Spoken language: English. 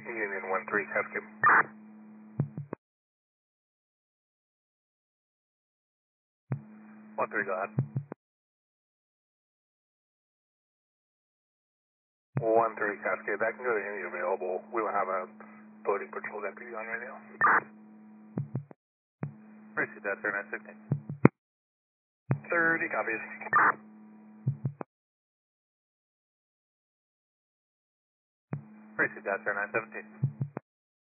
Union 1-3 Cascade. 1-3, go ahead. 1-3 Cascade, that can go to any available. We don't have a boating patrol deputy on right now. Appreciate that, sir, 916. 30 copies. Appreciate that, sir, 917.